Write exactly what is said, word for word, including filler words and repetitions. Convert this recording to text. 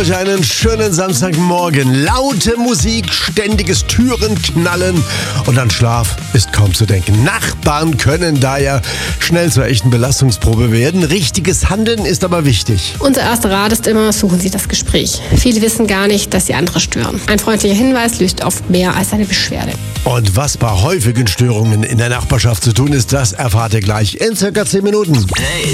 Einen schönen Samstagmorgen. Laute Musik, ständiges Türenknallen und an Schlaf ist kaum zu denken. Nachbarn können daher schnell zur echten Belastungsprobe werden. Richtiges Handeln ist aber wichtig. Unser erster Rat ist immer, suchen Sie das Gespräch. Viele wissen gar nicht, dass sie andere stören. Ein freundlicher Hinweis löst oft mehr als eine Beschwerde. Und was bei häufigen Störungen in der Nachbarschaft zu tun ist, das erfahrt ihr gleich in circa zehn Minuten. Hey.